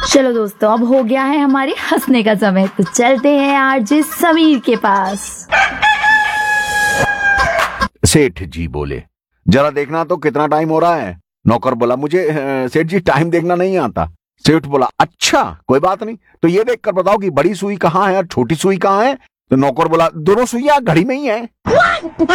चलो दोस्तों, अब हो गया है हमारे हंसने का समय, तो चलते हैं आरजे समीर के पास। सेठ जी बोले, जरा देखना तो कितना टाइम हो रहा है। नौकर बोला, मुझे सेठ जी टाइम देखना नहीं आता। सेठ बोला, अच्छा कोई बात नहीं, तो ये देखकर बताओ कि बड़ी सुई कहाँ है और छोटी सुई कहाँ है। तो नौकर बोला, दोनों सुइयां घड़ी में ही है।